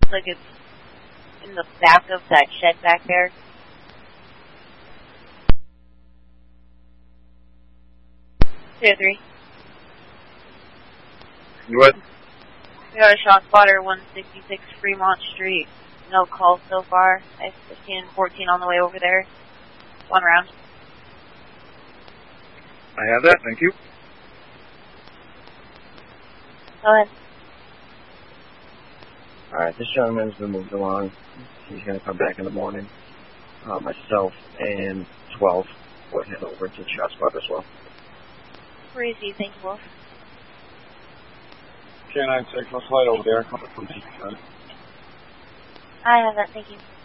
looks like it's in the back of that shed back there. Two, three. What? We got a shot spotter, 166 Fremont Street. No calls so far. I 15 and 14 on the way over there. 1 round. I have that, thank you. Go ahead. Alright, this gentleman's been moved along. He's going to come back in the morning. Myself and 12 will head over to the shot spot as well. Where is he? Thank you, Wolf. K-9-6, let's slide over there. I have that, thank you.